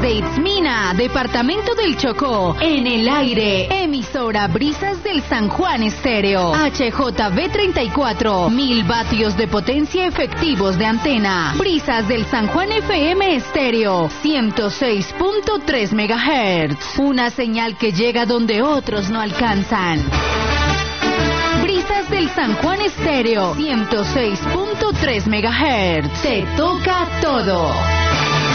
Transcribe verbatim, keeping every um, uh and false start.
Desde Itzmina, departamento del Chocó, en el aire, emisora Brisas del San Juan Estéreo, H J V treinta y cuatro, mil vatios de potencia efectivos de antena. Brisas del San Juan F M Estéreo, ciento seis punto tres megahertz, una señal que llega donde otros no alcanzan. Brisas del San Juan Estéreo, ciento seis punto tres megahertz, te toca todo.